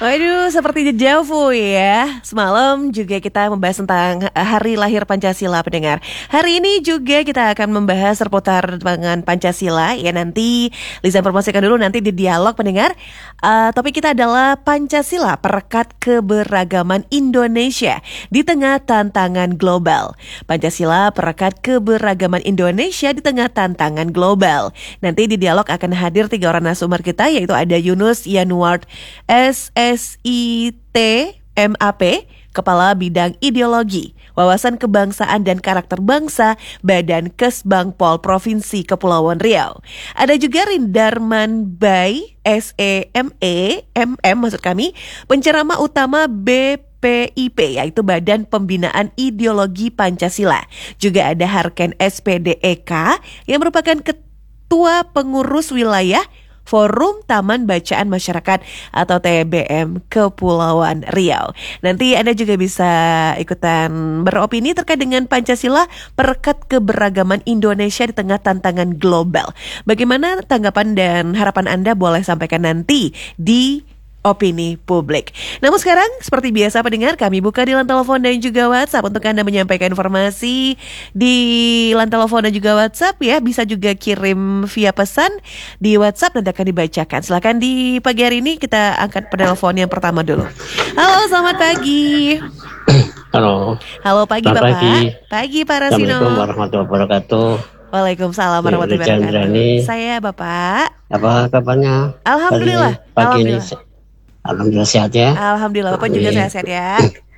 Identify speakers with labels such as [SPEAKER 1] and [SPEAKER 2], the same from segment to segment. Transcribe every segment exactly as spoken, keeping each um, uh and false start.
[SPEAKER 1] Waduh, seperti dejavu ya. Semalam juga kita membahas tentang hari lahir Pancasila, pendengar. Hari ini juga kita akan membahas seputar dengan Pancasila. Ya, nanti Liza informasikan dulu nanti di dialog, pendengar. Uh, topik kita adalah Pancasila, perekat keberagaman Indonesia di tengah tantangan global. Pancasila, perekat keberagaman Indonesia di tengah tantangan global. Nanti di dialog akan hadir tiga orang narasumber kita, yaitu ada Yunus Yanuart S S I T M A P, Kepala Bidang Ideologi, Wawasan Kebangsaan dan Karakter Bangsa, Badan Kesbangpol Provinsi Kepulauan Riau. Ada juga Rindarman Bay, S E M E, M M maksud kami, penceramah utama B P I P, yaitu Badan Pembinaan Ideologi Pancasila. Juga ada Harken S P D E K, yang merupakan Ketua Pengurus Wilayah Forum Taman Bacaan Masyarakat atau T B M Kepulauan Riau. Nanti Anda juga bisa ikutan beropini terkait dengan Pancasila, perekat keberagaman Indonesia di tengah tantangan global. Bagaimana tanggapan dan harapan Anda, boleh sampaikan nanti di Opini Publik. Namun sekarang seperti biasa, pendengar, kami buka di line telepon dan juga WhatsApp untuk Anda menyampaikan informasi di line telepon dan juga WhatsApp ya. Bisa juga kirim via pesan di WhatsApp, nanti akan dibacakan. Silakan di pagi hari ini kita angkat penelpon yang pertama dulu. Halo, selamat pagi.
[SPEAKER 2] Halo.
[SPEAKER 1] Halo, pagi
[SPEAKER 2] selamat
[SPEAKER 1] Bapak.
[SPEAKER 2] Pagi.
[SPEAKER 1] Pagi Pak Rasino.
[SPEAKER 2] Assalamualaikum warahmatullahi wabarakatuh.
[SPEAKER 1] Waalaikumsalam warahmatullahi wabarakatuh. Saya Bapak.
[SPEAKER 2] Apa kabarnya?
[SPEAKER 1] Alhamdulillah.
[SPEAKER 2] Pagi, pagi
[SPEAKER 1] Alhamdulillah.
[SPEAKER 2] ini. Alhamdulillah sehat ya.
[SPEAKER 1] Alhamdulillah, Bapak juga sehat-sehat ya.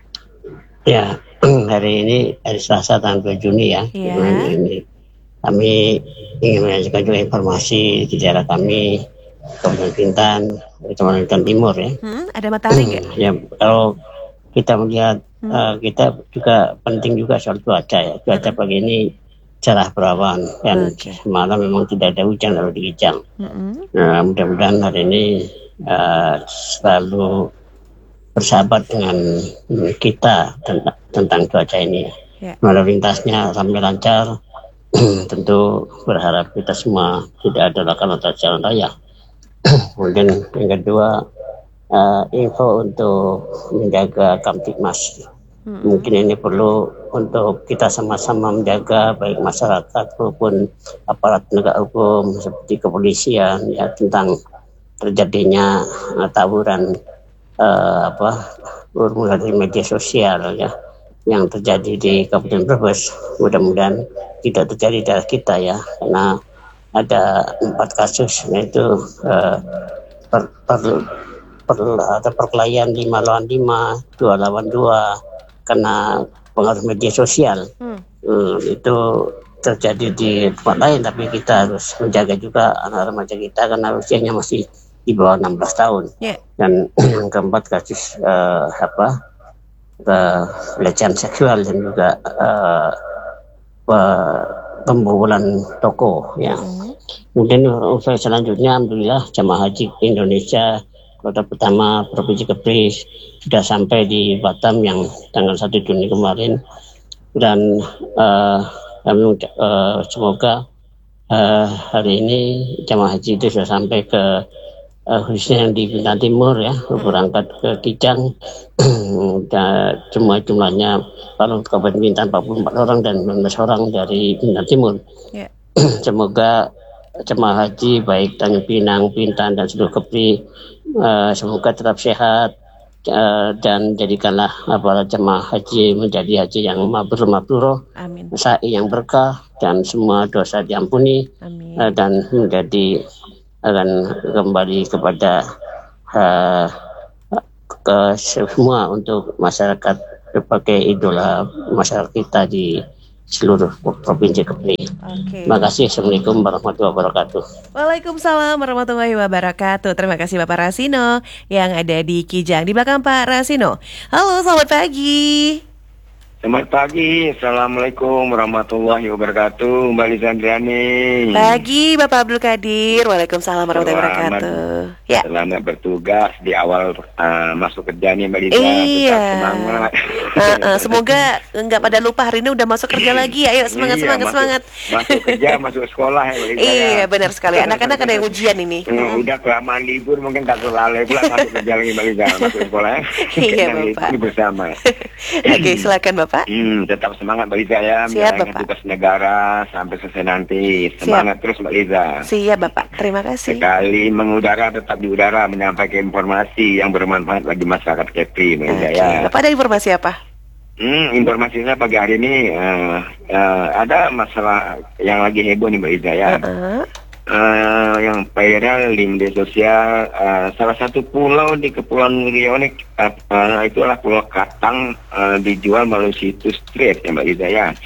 [SPEAKER 2] Ya, hari ini hari Selasa tanggal dua Juni ya.
[SPEAKER 1] Iya.
[SPEAKER 2] Ini kami ingin menyajikan juga informasi di daerah kami, Kabupaten Bintan, Kecamatan Timur ya.
[SPEAKER 1] Hmm, ada matahari nggak?
[SPEAKER 2] Ya, kalau kita melihat hmm. uh, kita juga penting juga soal cuaca ya. Cuaca hmm. pagi ini cerah berawan dan okay. semalam memang tidak ada hujan lalu dikejang. Hmm. Nah, mudah-mudahan hari ini Uh, selalu bersahabat dengan kita tentang, tentang cuaca ini ya. Lalu lintasnya sampai lancar. Tentu berharap kita semua tidak ada laka-laka jalan raya. Kemudian yang kedua, uh, info untuk menjaga Kamtibmas. hmm. Mungkin ini perlu untuk kita sama-sama menjaga, baik masyarakat maupun aparat penegak hukum seperti kepolisian ya, tentang terjadinya uh, tawuran uh, apa melalui media sosial ya yang terjadi di Kabupaten Brebes. Mudah-mudahan tidak terjadi di daerah kita ya, karena ada empat kasus, yaitu uh, per, per, per, atau perkelahian lima lawan lima, dua lawan dua karena pengaruh media sosial. hmm. Hmm, itu terjadi di tempat lain, tapi kita harus menjaga juga anak remaja kita karena usianya masih di bawah enam belas tahun. Yeah. Dan yang keempat kasus uh, apa uh, pelecehan seksual dan juga uh, pembobolan toko ya. Mm. Kemudian usai selanjutnya, alhamdulillah jamaah haji Indonesia kota pertama Provinsi Kepri sudah sampai di Batam yang tanggal satu Juni kemarin, dan uh, kami uh, semoga uh, hari ini jamaah haji itu sudah sampai ke Uh, khususnya yang di Bintan Timur ya, berangkat ke Kijang. Dan semua jumlahnya kalau Kabupaten Bintan empat puluh empat orang dan sembilan belas orang dari Bintan Timur. Yeah. Semoga jemaah haji baik Tanjung Pinang, Bintan dan seluruh Kepri uh, semoga tetap sehat uh, dan jadikanlah para jemaah haji menjadi haji yang mabrur mabrur, sa'i yang berkah dan semua dosa diampuni. Uh, dan menjadi akan kembali kepada uh, ke semua untuk masyarakat berbagai idola masyarakat kita di seluruh provinsi Kepri. Okay. Terima kasih. Assalamualaikum warahmatullahi wabarakatuh.
[SPEAKER 1] Waalaikumsalam warahmatullahi wabarakatuh. Terima kasih Bapak Rasino yang ada di Kijang. Di belakang Pak Rasino. Halo, selamat pagi.
[SPEAKER 3] Selamat pagi, Assalamualaikum warahmatullahi wabarakatuh, Mbak Liza Andriani.
[SPEAKER 1] Pagi Bapak Abdul Qadir, Waalaikumsalam warahmatullahi wabarakatuh. Ya.
[SPEAKER 3] Selamat bertugas di awal uh, masuk kerja nih Mbak Liza.
[SPEAKER 1] Iya.
[SPEAKER 3] Tetap semangat.
[SPEAKER 1] Uh, uh, semoga nggak pada lupa hari ini udah masuk kerja lagi. Ayo semangat,
[SPEAKER 3] Iya,
[SPEAKER 1] semangat,
[SPEAKER 3] masuk,
[SPEAKER 1] semangat.
[SPEAKER 3] Masuk kerja, masuk sekolah ya Mbak Liza.
[SPEAKER 1] Iya,
[SPEAKER 3] ya.
[SPEAKER 1] benar sekali. Anak-anak ada yang ujian ini.
[SPEAKER 3] Hmm, udah kelamaan libur mungkin tak lalai pula masuk kerja lagi Mbak Liza, masuk sekolah ya.
[SPEAKER 1] Iya,
[SPEAKER 3] Kita
[SPEAKER 1] Bapak.
[SPEAKER 3] libur bersama.
[SPEAKER 1] Oke, silakan Bapak.
[SPEAKER 3] Hmm, tetap semangat Mbak Liza ya,
[SPEAKER 1] Siap,
[SPEAKER 3] menjalankan
[SPEAKER 1] Bapak.
[SPEAKER 3] tugas negara sampai selesai nanti. Semangat terus Mbak Liza.
[SPEAKER 1] Siap Bapak, terima kasih.
[SPEAKER 3] Sekali mengudara tetap di udara, menyampaikan informasi yang bermanfaat bagi masyarakat Kepri Mbak Liza
[SPEAKER 1] Oke,
[SPEAKER 3] ya.
[SPEAKER 1] Bapak ada informasi apa?
[SPEAKER 3] Hmm, informasinya pagi hari ini uh, uh, ada masalah yang lagi heboh nih Mbak Liza ya.
[SPEAKER 1] Uh-uh.
[SPEAKER 3] Uh, yang viral di media sosial, uh, salah satu pulau di Kepulauan Riau ini uh, uh, itulah Pulau Katang, uh, dijual melalui situs trade ya Mbak Liza ya.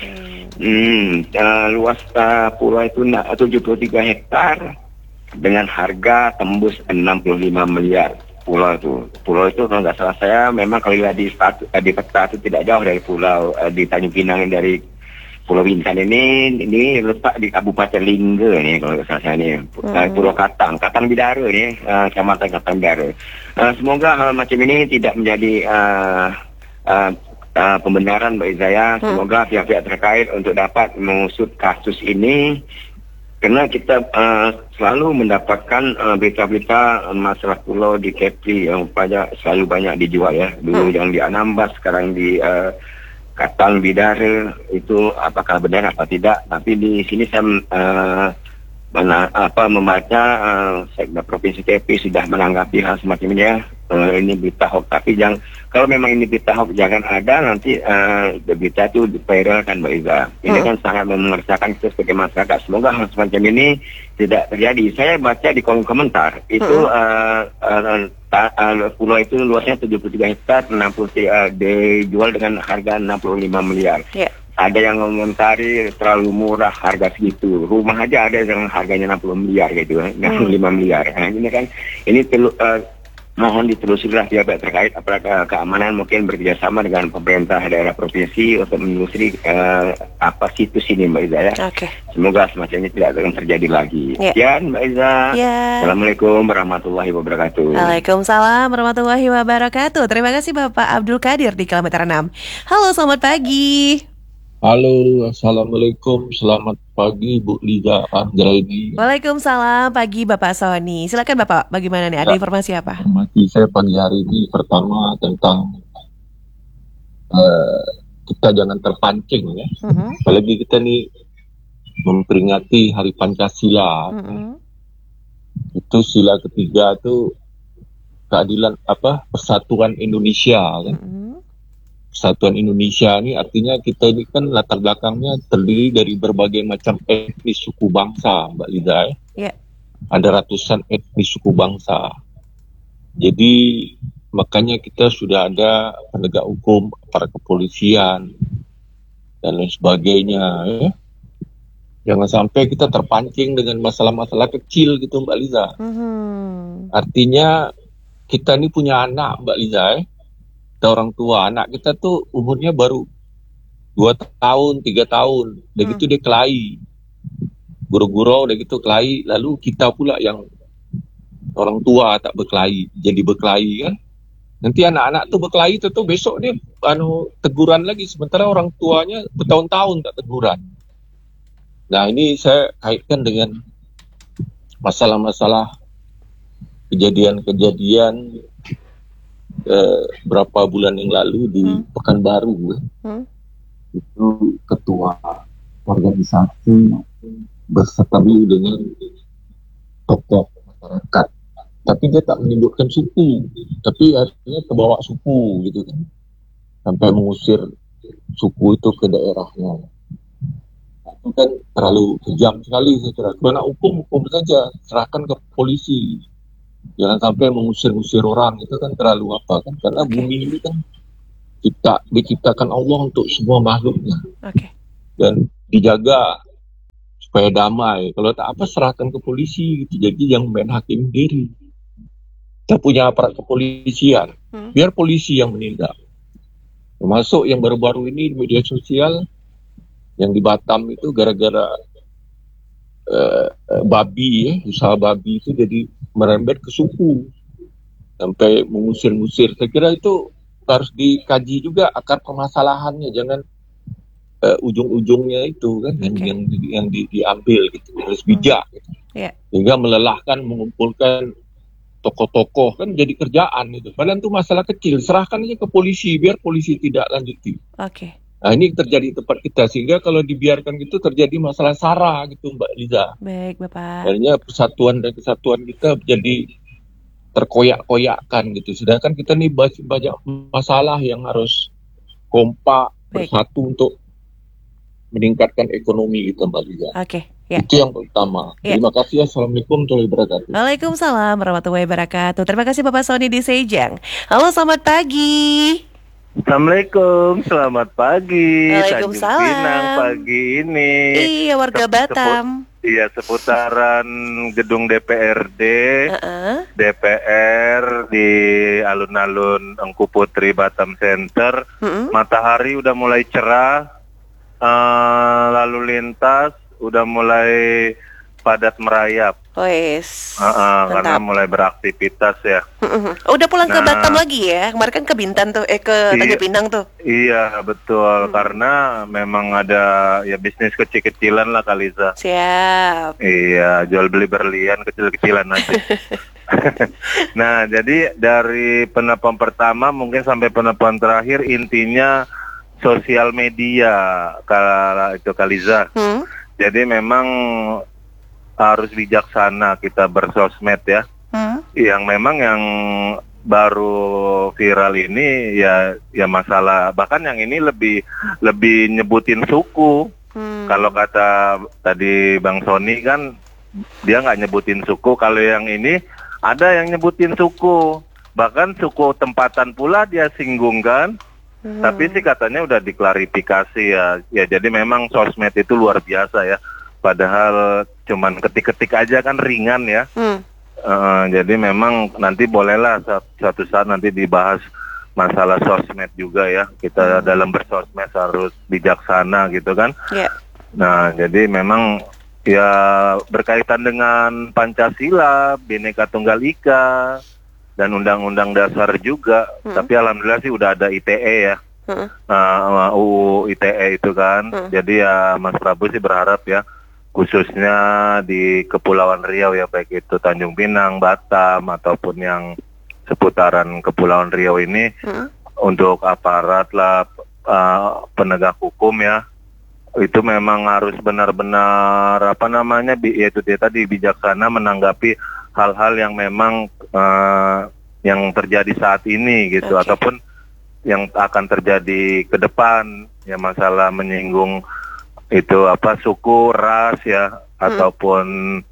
[SPEAKER 3] Hmm, uh, luas uh, pulau itu na- tujuh puluh tiga hektar dengan harga tembus enam puluh lima miliar. Pulau itu, pulau itu kalau nggak salah saya memang kalau lihat di statu, uh, di peta itu tidak jauh dari pulau uh, di Tanjung Pinang dari Pulau Bintan ini, ini letak di Kabupaten Lingga nih kalau nggak salah saya nih, hmm. Pulau Katang, Katang Bidara nih, uh, Kecamatan Katang Bidara. Uh, semoga hal macam ini tidak menjadi uh, uh, uh, pembenaran Mbak Izaya. Semoga pihak-pihak terkait untuk dapat mengusut kasus ini, karena kita uh, selalu mendapatkan uh, berita-berita uh, masalah pulau di Kepri yang banyak, selalu banyak dijual ya. Dulu hmm. yang di Anambas, sekarang di uh, Katang Bidara, itu apakah benar apa tidak? Tapi di sini saya uh, mana, apa membaca uh, Sekda Provinsi Kepri sudah menanggapi hal semacam ini ya. Uh, ini berita hoax, tapi jangan, kalau memang ini berita hoax jangan ada nanti uh, berita itu diviralkan Mbak Iza. Ini hmm. kan sangat memeresahkan kita sebagai masyarakat. Semoga hal semacam ini tidak terjadi. Saya baca di kolom komentar itu hmm. uh, uh, ta- uh, pulau itu luasnya tujuh puluh tiga hektar, enam puluh uh, dijual dengan harga enam puluh lima miliar. Yeah. Ada yang mengomentari terlalu murah harga segitu. Rumah aja ada yang harganya enam puluh miliar gitu, enam puluh lima hmm. miliar. Nah, ini kan ini perlu uh, mohon ditelusurilah pihak terkait apakah keamanan mungkin bekerjasama dengan pemerintah daerah provinsi untuk menelusuri uh, apa situs ini Mbak Iza ya.
[SPEAKER 1] Okay.
[SPEAKER 3] Semoga semacam ini tidak akan terjadi lagi.
[SPEAKER 1] Yeah.
[SPEAKER 3] Sekian Mbak Iza.
[SPEAKER 1] Yeah.
[SPEAKER 3] Assalamualaikum warahmatullahi wabarakatuh.
[SPEAKER 1] Waalaikumsalam warahmatullahi wabarakatuh. Terima kasih Bapak Abdul Qadir di kilometer enam. Halo, selamat pagi.
[SPEAKER 4] Halo, Assalamualaikum, selamat pagi Bu Liza Anggraini.
[SPEAKER 1] Waalaikumsalam pagi Bapak Sony. Silakan Bapak, bagaimana nih? Ada ya, informasi apa?
[SPEAKER 4] Informasi saya pagi hari ini pertama tentang uh, kita jangan terpancing ya. Uh-huh. Apalagi kita nih memperingati Hari Pancasila. Uh-huh. Itu sila ketiga itu keadilan apa? Persatuan Indonesia kan. Uh-huh. Persatuan Indonesia ini artinya kita ini kan latar belakangnya terdiri dari berbagai macam etnis suku bangsa, Mbak Liza. Ya? Yeah. Ada ratusan etnis suku bangsa. Jadi makanya kita sudah ada penegak hukum, para kepolisian dan lain sebagainya. Ya? Jangan sampai kita terpancing dengan masalah-masalah kecil gitu, Mbak Liza. Mm-hmm. Artinya kita ini punya anak, Mbak Liza. Ya? Kita orang tua, anak kita tuh umurnya baru dua tahun, tiga tahun, udah hmm. gitu dia kelahi, guru-guru udah gitu kelahi, lalu kita pula yang orang tua tak berkelahi, jadi berkelahi kan, nanti anak-anak tuh berkelahi tuh, tuh besok dia anu teguran lagi, sementara orang tuanya bertahun-tahun tak teguran. Nah ini saya kaitkan dengan masalah-masalah kejadian-kejadian Eh, berapa bulan yang lalu di hmm. Pekanbaru hmm. itu ketua organisasi berseteru dengan tokoh masyarakat, tapi dia tak menyebutkan suku, tapi artinya kebawa suku gitu kan, sampai mengusir suku itu ke daerahnya. Itu kan terlalu kejam sekali saya kira. Karena hukum hukum saja, serahkan ke polisi. Jangan sampai mengusir-usir orang, itu kan terlalu apa kan, karena okay. bumi ini kan kita diciptakan Allah untuk semua makhluknya. Okay. Dan dijaga supaya damai. Kalau tak apa serahkan ke polisi gitu. Jadi yang main hakim diri. Kita punya aparat kepolisian, hmm. biar polisi yang menindak. Termasuk yang baru-baru ini di media sosial, yang di Batam itu gara-gara uh, babi, ya, usaha babi itu jadi merembet ke suku. Sampai mengusir-ngusir. Saya kira itu harus dikaji juga akar permasalahannya. Jangan uh, ujung-ujungnya itu kan okay. yang, yang, yang di, diambil gitu. Harus bijak gitu.
[SPEAKER 1] Yeah.
[SPEAKER 4] Sehingga melelahkan, mengumpulkan tokoh-tokoh kan jadi kerjaan itu. Padahal itu masalah kecil. Serahkan aja ke polisi biar polisi tidak lanjuti.
[SPEAKER 1] Oke. Okay.
[SPEAKER 4] Nah ini terjadi di tempat kita sehingga kalau dibiarkan gitu terjadi masalah sara gitu Mbak Liza.
[SPEAKER 1] Baik Bapak.
[SPEAKER 4] Akhirnya persatuan dan kesatuan kita jadi terkoyak-koyakkan gitu. Sedangkan kita nih banyak masalah yang harus kompak Baik. bersatu untuk meningkatkan ekonomi kita Mbak Liza.
[SPEAKER 1] Oke. Okay. Ya.
[SPEAKER 4] Itu yang pertama. Ya. Terima kasih. Assalamualaikum warahmatullahi wabarakatuh.
[SPEAKER 1] Waalaikumsalam warahmatullahi wabarakatuh. Terima kasih Bapak Sony di Sejang. Halo, selamat pagi.
[SPEAKER 5] Assalamualaikum, selamat pagi.
[SPEAKER 1] Waalaikumsalam.
[SPEAKER 5] Tanjung Pinang pagi ini.
[SPEAKER 1] Iya, warga
[SPEAKER 5] Seput,
[SPEAKER 1] Batam.
[SPEAKER 5] Iya, seputaran gedung D P R D, uh-uh. D P R di alun-alun Engku Putri Batam Center. Uh-uh. Matahari udah mulai cerah, uh, lalu lintas udah mulai padat merayap.
[SPEAKER 1] Oh yes.
[SPEAKER 5] Uh-uh, karena mulai beraktivitas ya.
[SPEAKER 1] Uh-uh. Udah pulang nah, ke Batam lagi ya? Kemarin kan ke Bintan tuh, eh ke Tanjung Pinang tuh.
[SPEAKER 5] Iya betul, hmm. karena memang ada ya bisnis kecil-kecilan lah Kaliza.
[SPEAKER 1] Siap.
[SPEAKER 5] Iya, jual beli berlian kecil-kecilan aja. Nah, jadi dari penemuan pertama mungkin sampai penemuan terakhir intinya sosial media kalau itu Kaliza. Hmm. Jadi memang harus bijaksana kita bersosmed ya. Hmm? Yang memang yang baru viral ini ya ya masalah, bahkan yang ini lebih lebih nyebutin suku. Hmm. Kalau kata tadi Bang Sony kan dia nggak nyebutin suku. Kalau yang ini ada yang nyebutin suku, bahkan suku tempatan pula dia singgung kan. Hmm. Tapi sih katanya udah diklarifikasi ya. Ya jadi memang sosmed itu luar biasa ya. Padahal cuman ketik-ketik aja kan ringan ya. Hmm. Uh, jadi memang nanti bolehlah suatu saat nanti dibahas masalah sosmed juga ya. Kita hmm. dalam bersosmed harus bijaksana gitu kan. Yeah. Nah jadi memang ya berkaitan dengan Pancasila, Bhinneka Tunggal Ika, dan Undang-Undang Dasar juga. Hmm. Tapi alhamdulillah sih udah ada I T E ya. Hmm. Uh, U U I T E itu kan. Hmm. Jadi ya Mas Prabu sih berharap ya, khususnya di Kepulauan Riau ya, baik itu Tanjung Pinang, Batam, ataupun yang seputaran Kepulauan Riau ini, hmm. untuk aparat lah, uh, penegak hukum ya, itu memang harus benar-benar apa namanya, yaitu dia tadi bijaksana menanggapi hal-hal yang memang uh, yang terjadi saat ini gitu, okay. ataupun yang akan terjadi ke depan ya, masalah menyinggung itu apa suku, ras ya, hmm. ataupun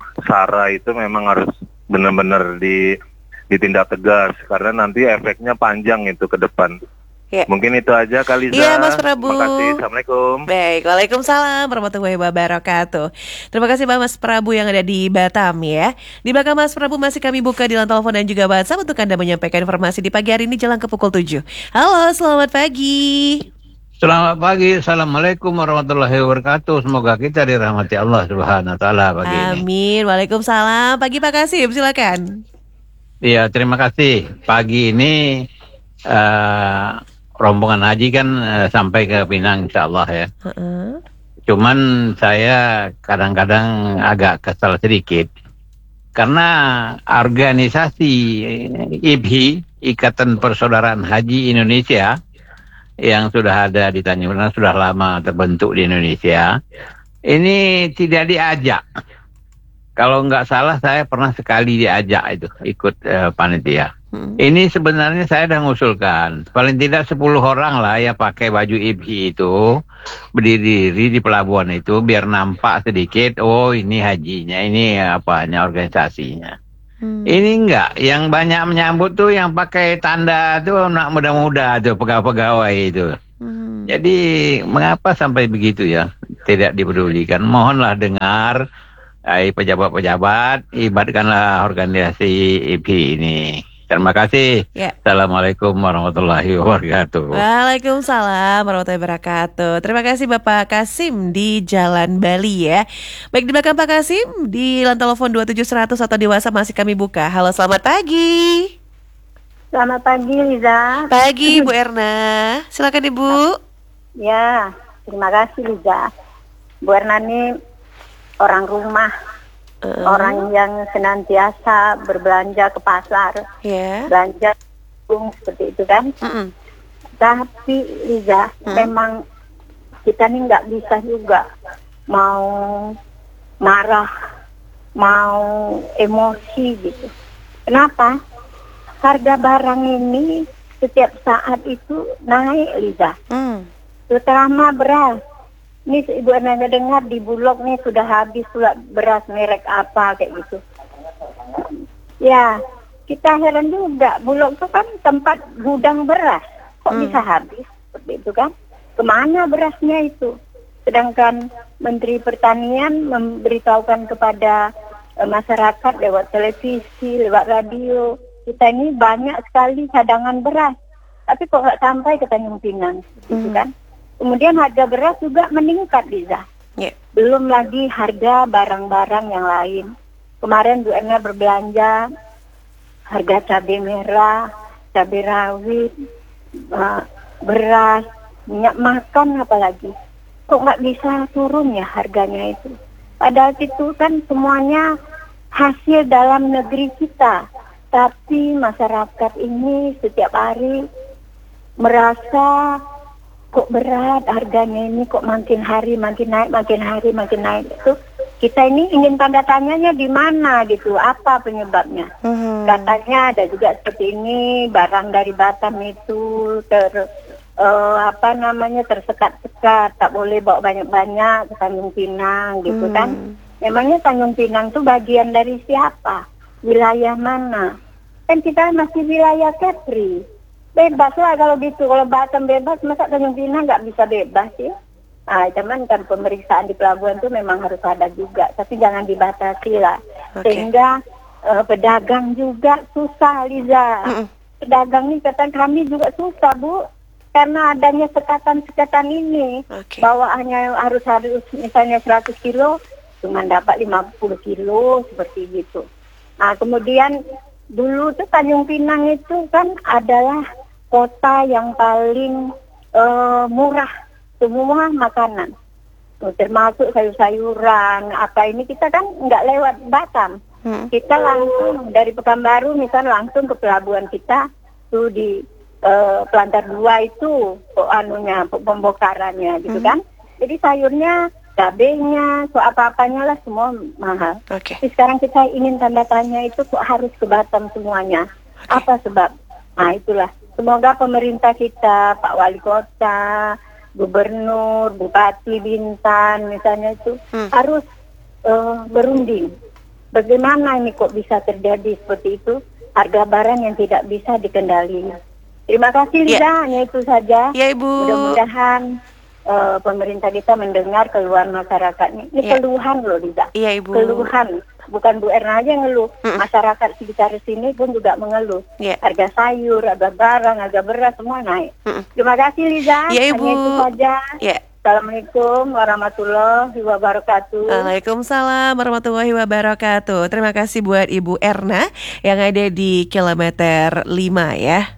[SPEAKER 5] sara itu memang harus benar-benar di, ditindak tegas karena nanti efeknya panjang itu ke depan. Ya. Mungkin itu aja kali.
[SPEAKER 1] Iya Mas Prabu.
[SPEAKER 5] Terima kasih. Assalamualaikum.
[SPEAKER 1] Baik, waalaikumsalam warahmatullahi wabarakatuh. Terima kasih Pak Mas Prabu yang ada di Batam ya. Di belakang Mas Prabu masih kami buka di line telepon dan juga WhatsApp untuk Anda menyampaikan informasi di pagi hari ini jelang ke pukul tujuh. Halo, selamat pagi.
[SPEAKER 6] Selamat pagi, Assalamualaikum warahmatullahi wabarakatuh. Semoga kita dirahmati Allah Subhanahu wa taala pagi ini.
[SPEAKER 1] Amin. Waalaikumsalam. Pagi Pak Kasim, silakan.
[SPEAKER 6] Iya, terima kasih. Pagi ini uh, rombongan haji kan uh, sampai ke Pinang insyaallah ya. Uh-uh. Cuman saya kadang-kadang agak kesal sedikit karena organisasi I P H I, Ikatan Persaudaraan Haji Indonesia, yang sudah ada di Tanjung Pinang, sudah lama terbentuk di Indonesia, ini tidak diajak. Kalau nggak salah saya pernah sekali diajak itu ikut uh, panitia. Hmm. Ini sebenarnya saya sudah mengusulkan paling tidak sepuluh orang lah ya pakai baju I P H I itu, berdiri di pelabuhan itu biar nampak sedikit, oh ini hajinya, ini apanya organisasinya. Hmm. Ini enggak, yang banyak menyambut tuh yang pakai tanda tuh anak muda-muda tuh, pegawai-pegawai itu. Hmm. Jadi mengapa sampai begitu ya, tidak dipedulikan? Mohonlah dengar, eh, pejabat-pejabat, ibatkanlah organisasi I P I ini. Terima kasih.
[SPEAKER 1] Ya.
[SPEAKER 6] Assalamualaikum warahmatullahi wabarakatuh.
[SPEAKER 1] Waalaikumsalam warahmatullahi wabarakatuh. Terima kasih Bapak Kasim di Jalan Bali ya. Baik, di belakang Pak Kasim di line telepon dua tujuh seratus atau di WhatsApp masih kami buka. Halo, selamat pagi.
[SPEAKER 7] Selamat pagi Liza.
[SPEAKER 1] Pagi Bu Erna. Silakan Ibu.
[SPEAKER 7] Ya, terima kasih Liza. Bu Erna ini orang rumah. Uh. Orang yang senantiasa berbelanja ke pasar,
[SPEAKER 1] yeah.
[SPEAKER 7] belanja seperti itu kan.
[SPEAKER 1] Mm-mm.
[SPEAKER 7] Tapi Liza, mm. memang kita nih nggak bisa juga mau marah, mau emosi gitu. Kenapa? Harga barang ini setiap saat itu naik Liza. Mm. Terutama beras. Ini Ibu Erna dengar di Bulog nih sudah habis pula beras merek apa kayak gitu. Ya, kita heran juga. Bulog itu kan tempat gudang beras. Kok hmm. bisa habis seperti itu kan? Kemana berasnya itu? Sedangkan Menteri Pertanian memberitahukan kepada uh, masyarakat lewat televisi, lewat radio. Kita ini banyak sekali cadangan beras. Tapi kok nggak sampai ke Tanjung Pinang, gitu hmm. kan? Kemudian harga beras juga meningkat, Liza.
[SPEAKER 1] Yeah.
[SPEAKER 7] Belum lagi harga barang-barang yang lain. Kemarin Bu Erna berbelanja, harga cabai merah, cabai rawit, uh, beras, minyak makan apalagi. Kok nggak bisa turun ya harganya itu? Padahal itu kan semuanya hasil dalam negeri kita. Tapi masyarakat ini setiap hari merasa kok berat harganya ini, kok makin hari makin naik, makin hari makin naik. Itu kita ini ingin tanda tanyanya di mana gitu, apa penyebabnya? Hmm. Katanya ada juga seperti ini, barang dari Batam itu ter uh, apa namanya tersekat-sekat, tak boleh bawa banyak-banyak ke Tanjung Pinang gitu hmm. kan? Memangnya Tanjung Pinang itu bagian dari siapa? Wilayah mana? Kan kita masih wilayah Kepri. Bebas lah kalau gitu, kalau Batam bebas, masa Tanjung Pinang nggak bisa bebas ya? Nah, cuman kan pemeriksaan di pelabuhan itu memang harus ada juga, tapi jangan dibatasi lah. Okay. Sehingga uh, pedagang juga susah, Liza. Mm-mm. Pedagang ini kata kami juga susah, Bu, karena adanya sekatan-sekatan ini. Okay. Bawaannya harus harus misalnya seratus kilo, cuma dapat lima puluh kilo, seperti gitu. Nah, kemudian dulu tuh Tanjung Pinang itu kan adalah kota yang paling uh, murah semua makanan, termasuk sayur-sayuran apa ini kita kan nggak lewat Batam, hmm. kita langsung dari Pekanbaru misal langsung ke pelabuhan kita tuh di uh, Pelantar dua itu kok anunya pembongkarannya gitu hmm. kan, jadi sayurnya, cabenya, so apa-apanya lah semua mahal.
[SPEAKER 1] Okay.
[SPEAKER 7] Jadi sekarang kita ingin tanda tanya itu kok harus ke Batam semuanya, okay. apa sebab? Nah itulah. Semoga pemerintah kita, Pak Wali Kota, Gubernur, Bupati Bintan misalnya itu hmm. harus uh, berunding. Bagaimana ini kok bisa terjadi seperti itu? Harga barang yang tidak bisa dikendalikan. Terima kasih Liza, yeah. hanya itu saja.
[SPEAKER 1] Ya Ibu.
[SPEAKER 7] Mudah-mudahan uh, pemerintah kita mendengar keluhan masyarakat ini. Ini yeah. keluhan loh Liza.
[SPEAKER 1] Iya Ibu.
[SPEAKER 7] Keluhan. Bukan Bu Erna aja yang ngeluh, mm-mm. masyarakat sekitar sini pun juga mengeluh. Yeah. Harga sayur, harga barang, harga beras semua naik. Mm-mm. Terima kasih Liza.
[SPEAKER 1] Ya Ibu.
[SPEAKER 7] Hanya itu saja.
[SPEAKER 1] Yeah.
[SPEAKER 7] Assalamualaikum warahmatullahi wabarakatuh.
[SPEAKER 1] Waalaikumsalam warahmatullahi wabarakatuh. Terima kasih buat Ibu Erna yang ada di kilometer lima ya.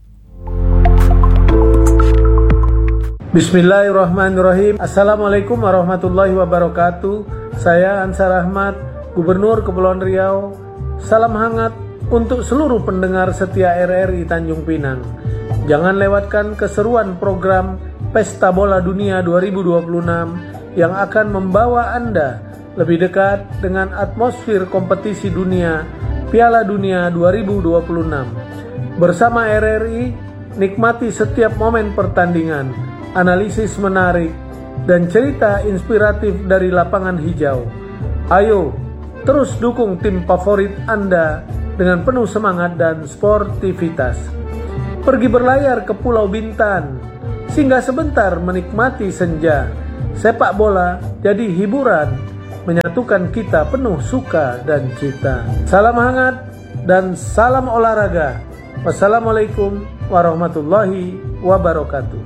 [SPEAKER 8] Bismillahirrahmanirrahim. Assalamualaikum warahmatullahi wabarakatuh. Saya Ansar Ahmad, Gubernur Kepulauan Riau. Salam hangat untuk seluruh pendengar setia R R I Tanjung Pinang. Jangan lewatkan keseruan program Pesta Bola Dunia dua ribu dua puluh enam yang akan membawa Anda lebih dekat dengan atmosfer kompetisi dunia Piala Dunia dua ribu dua puluh enam. Bersama R R I, nikmati setiap momen pertandingan, analisis menarik, dan cerita inspiratif dari lapangan hijau. Ayo, terus dukung tim favorit Anda dengan penuh semangat dan sportivitas. Pergi berlayar ke Pulau Bintan, singgah sebentar menikmati senja. Sepak bola jadi hiburan, menyatukan kita penuh suka dan cita. Salam hangat dan salam olahraga. Wassalamualaikum warahmatullahi wabarakatuh.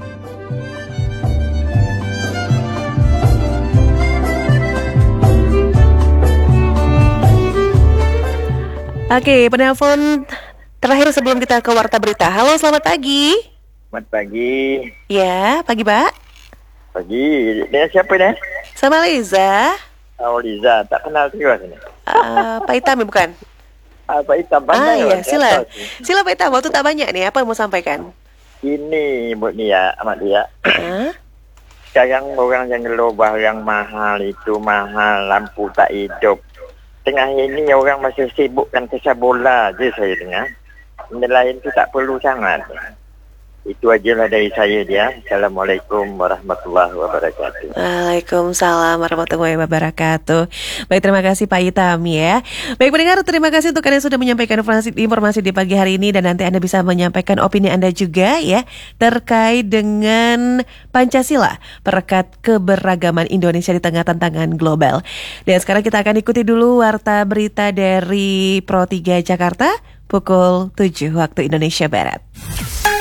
[SPEAKER 1] Oke, penelpon terakhir sebelum kita ke warta berita. Halo, selamat pagi.
[SPEAKER 9] Selamat pagi.
[SPEAKER 1] Ya, pagi Pak.
[SPEAKER 9] Pagi. Dengan siapa ini?
[SPEAKER 1] Sama Liza.
[SPEAKER 9] Oh, Liza. Tak kenal juga sini.
[SPEAKER 1] Uh, Pak Itam ya bukan?
[SPEAKER 9] Uh, Pak Itam banyak.
[SPEAKER 1] Ah iya,
[SPEAKER 9] ya,
[SPEAKER 1] sila. Sila Pak Itam, waktu tak banyak nih. Apa yang mau sampaikan?
[SPEAKER 9] Ini buat Nia, Ahmad Lia.
[SPEAKER 1] Uh?
[SPEAKER 9] Sekarang orang yang global yang mahal itu mahal, lampu tak hidup. Tengah ini orang masih sibukkan kesah bola je saya dengar. Benda lain tu tak perlu sangat. Itu ajalah dari saya dia. Assalamualaikum warahmatullahi wabarakatuh.
[SPEAKER 1] Waalaikumsalam warahmatullahi wabarakatuh. Baik, terima kasih Pak Itam ya. Baik pendengar, terima kasih untuk kalian sudah menyampaikan informasi, informasi di pagi hari ini. Dan nanti Anda bisa menyampaikan opini Anda juga ya terkait dengan Pancasila, perekat keberagaman Indonesia di tengah tantangan global. Dan sekarang kita akan ikuti dulu warta berita dari Pro tiga Jakarta pukul tujuh waktu Indonesia Barat.